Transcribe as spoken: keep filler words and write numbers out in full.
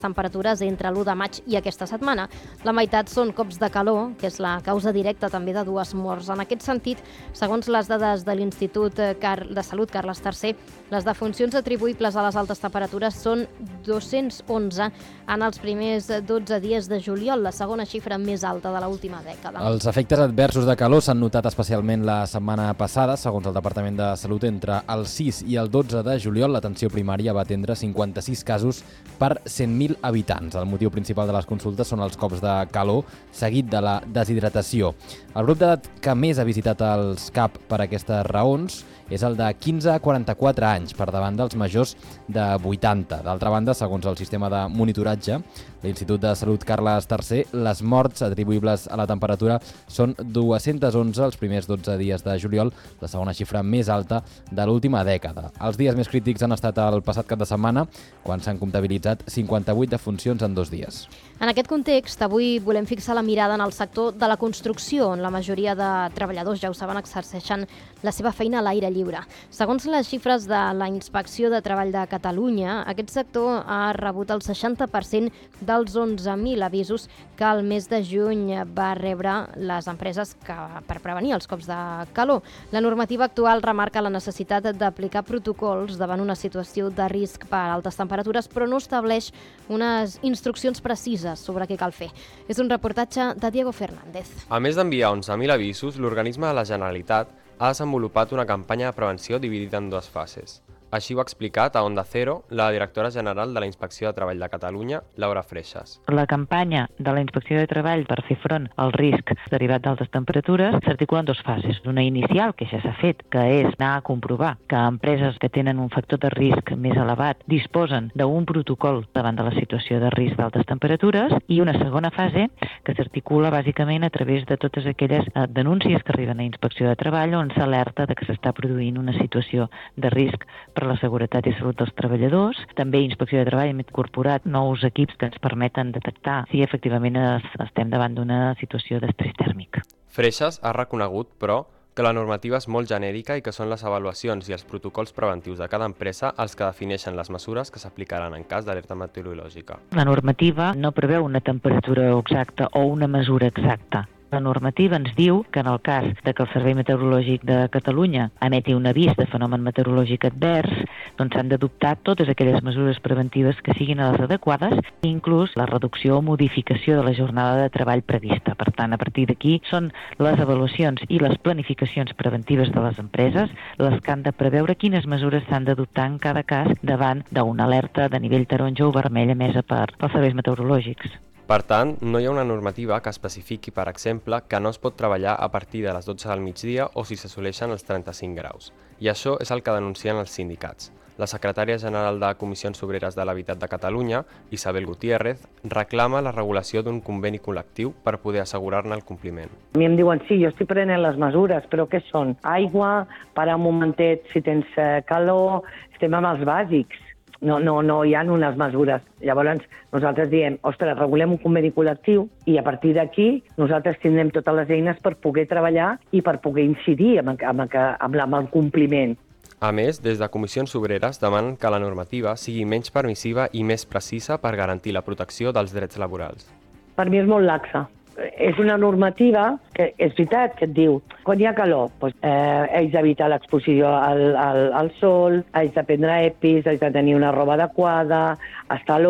temperatures entre l'u de maig i aquesta setmana. La meitat són cops de calor, que és la causa directa també de dues morts. En aquest sentit, segons les dades de l'Institut de Salut Carles tercer, les defuncions atribuïbles a les altes temperatures són dos-cents onze en els primers dotze dies de juliol, la segona xifra més alta de l'última dècada. Els efectes adversos de calor s'han notat especialment la setmana passada. Segons el Departament de Salut, entre el sis i el dotze de juliol, l'atenció primària va atendre cinquanta-sis casos per cent mil habitants. El motiu principal de les consultes són els cops de calor, seguit de la deshidratació. El grup d'edat que més ha visitat els C A P per aquestes raons és el de quinze a quaranta-quatre anys, per davant dels majors de vuitanta. D'altra banda, segons el sistema de monitoratge, l'Institut de Salut Carles tercer, les morts atribuïbles a la temperatura són dues-centes onze els primers dotze dies de juliol, la segona xifra més alta de l'última dècada. Els dies més crítics han estat el passat cap de setmana, quan s'han comptabilitzat cinquanta-vuit defuncions en dos dies. En aquest context, avui volem fixar la mirada en el sector de la construcció, on la majoria de treballadors, ja ho saben, exerceixen la seva feina a l'aire lliure. Segons les xifres de la Inspecció de Treball de Catalunya, aquest sector ha rebut el seixanta per cent dels onze mil avisos que el mes de juny va rebre les empreses que, per prevenir els cops de calor. La normativa actual remarca la necessitat d'aplicar protocols davant una situació de risc per altes temperatures, però no estableix unes instruccions precises sobre què cal fer. És un reportatge de Diego Fernández. A més d'enviar onze mil avisos, l'organisme de la Generalitat ha desenvolupat una campanya de prevenció dividida en dues fases. Així ho ha explicat a Onda Cero la directora general de la Inspecció de Treball de Catalunya, Laura Freixas. La campanya de la Inspecció de Treball per fer front al risc derivat d'altes temperatures s'articula en dues fases. Una inicial, que ja s'ha fet, que és anar a comprovar que empreses que tenen un factor de risc més elevat disposen d'un protocol davant de la situació de risc d'altes temperatures, i una segona fase que s'articula bàsicament a través de totes aquelles denúncies que arriben a Inspecció de Treball on s'alerta de que s'està produint una situació de risc per la seguretat i salut dels treballadors. També Inspecció de Treball hem incorporat nous equips que ens permeten detectar si efectivament estem davant d'una situació d'estrès tèrmic. Freixas ha reconegut, però, que la normativa és molt genèrica i que són les avaluacions i els protocols preventius de cada empresa els que defineixen les mesures que s'aplicaran en cas d'alerta meteorològica. La normativa no preveu una temperatura exacta o una mesura exacta. La normativa ens diu que en el cas de que el Servei Meteorològic de Catalunya emeti un avís de fenomen meteorològic advers, doncs s'han d'adoptar totes aquelles mesures preventives que siguin les adequades, inclús la reducció o modificació de la jornada de treball prevista. Per tant, a partir d'aquí són les avaluacions i les planificacions preventives de les empreses les que han de preveure quines mesures s'han d'adoptar en cada cas davant d'una alerta de nivell taronja o vermell emesa per, pels serveis meteorològics. Per tant, no hi ha una normativa que especifiqui, per exemple, que no es pot treballar a partir de les dotze del migdia o si s'assoleixen els trenta-cinc graus. I això és el que denuncien els sindicats. La secretària general de Comissions Obreres de l'Habitat de Catalunya, Isabel Gutiérrez, reclama la regulació d'un conveni col·lectiu per poder assegurar-ne el compliment. A mi em diuen, sí, jo estic prenent les mesures, però què són? Aigua, parar un momentet si tens calor, estem amb els bàsics. No, no, no hi ha unes mesures. Llavors nosaltres diem, ostres, regulem un conveni col·lectiu i a partir d'aquí nosaltres tindrem totes les eines per poder treballar i per poder incidir amb, amb, amb, amb el compliment. A més, des de Comissions Obreres demanen que la normativa sigui menys permissiva i més precisa per garantir la protecció dels drets laborals. Per mi és molt laxa. És una normativa que és veritat que et diu quan hi ha calor, doncs, eh, haig d'evitar l'exposició al, al, al sol, haig de prendre EPIs, haig de tenir una roba adequada, estar a